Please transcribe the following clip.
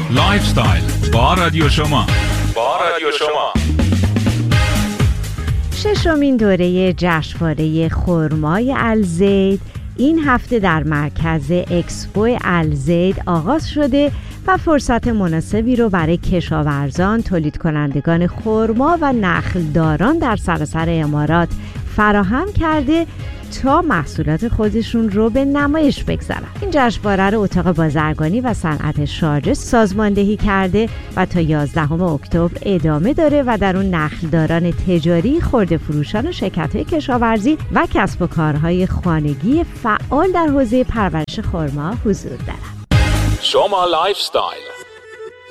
لایف استایل با رادیو شما. ششمین دوره جشنواره خرمای الزید این هفته در مرکز اکسپو الزید آغاز شده و فرصت مناسبی رو برای کشاورزان، تولید کنندگان خرما و نخلداران در سراسر امارات فراهم کرده تا محصولات خودشون رو به نمایش بگذارن. این جشنواره رو اتاق بازرگانی و صنعت شارجه سازماندهی کرده و تا 11 اکتبر ادامه داره و در اون نخلداران تجاری، خرده فروشان و شرکت‌های کشاورزی و کسب و کارهای خانگی فعال در حوزه پرورش خرما حضور دارن. شما لایف استایل.